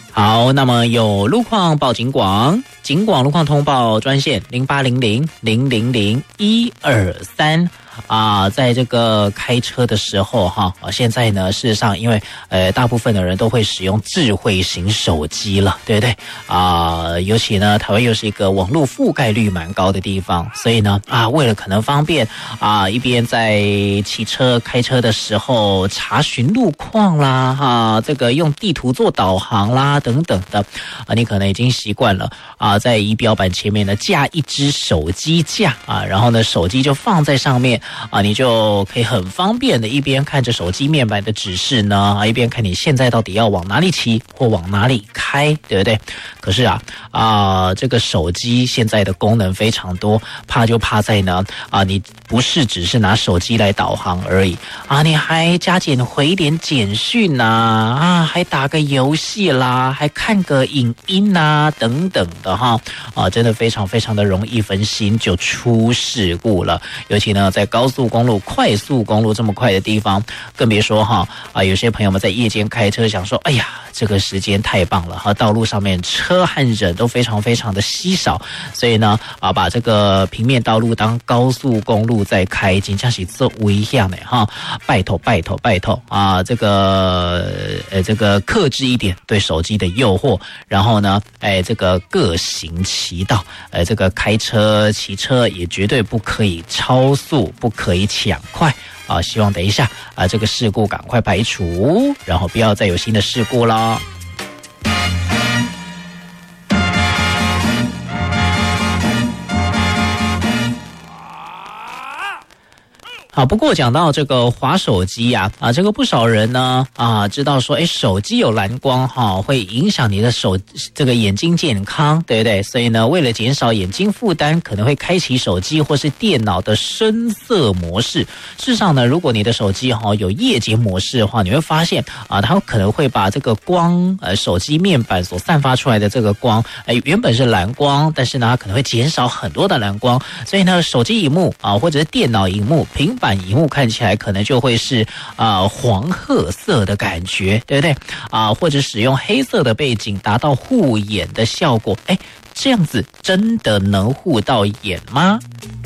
好，那么有路况报警广，警广路况通报专线0800000123。在这个开车的时候哈，现在呢，事实上因为大部分的人都会使用智慧型手机了，对不对尤其呢，台湾又是一个网络覆盖率蛮高的地方，所以呢为了可能方便一边在骑车开车的时候查询路况啦这个用地图做导航啦等等的你可能已经习惯了在仪表板前面呢架一支手机架然后呢手机就放在上面你就可以很方便的一边看着手机面板的指示呢一边看你现在到底要往哪里骑或往哪里开，对不对？可是这个手机现在的功能非常多，怕就怕在呢你不是只是拿手机来导航而已你还加减回点简讯还打个游戏啦，还看个影音等等的真的非常非常的容易分心，就出事故了。尤其呢在高速公路、快速公路这么快的地方，更别说有些朋友们在夜间开车想说，哎呀，这个时间太棒了道路上面车和人都非常非常的稀少，所以呢把这个平面道路当高速公路在开，真的是做危险的拜托这个克制一点对手机的诱惑，然后呢这个各行其道，这个开车骑车也绝对不可以超速，不可以抢快希望等一下这个事故赶快排除，然后不要再有新的事故了。不过讲到这个滑手机这个不少人呢知道说手机有蓝光会影响你的这个眼睛健康，对不对？所以呢为了减少眼睛负担，可能会开启手机或是电脑的深色模式。事实上呢，如果你的手机有夜间模式的话，你会发现它可能会把这个光手机面板所散发出来的这个光原本是蓝光，但是呢它可能会减少很多的蓝光，所以呢手机萤幕或者是电脑萤幕、平板萤幕看起来可能就会是黄褐色的感觉，对不对或者使用黑色的背景达到护眼的效果，这样子真的能护到眼吗？